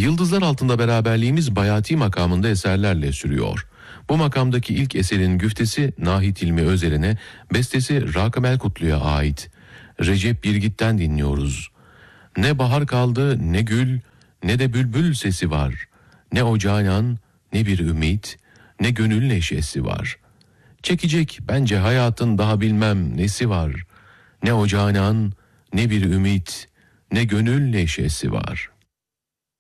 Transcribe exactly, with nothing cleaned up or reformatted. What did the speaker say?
Yıldızlar Altında beraberliğimiz Bayati makamında eserlerle sürüyor. Bu makamdaki ilk eserin güftesi Nahit İlmi Özer'ine, bestesi Rakım Elkutlu'ya ait. Recep Birgit'ten dinliyoruz. Ne bahar kaldı, ne gül, ne de bülbül sesi var. Ne o canan, ne bir ümit, ne gönül neşesi var. Çekecek bence hayatın daha bilmem nesi var. Ne o canan, ne bir ümit, ne gönül neşesi var.''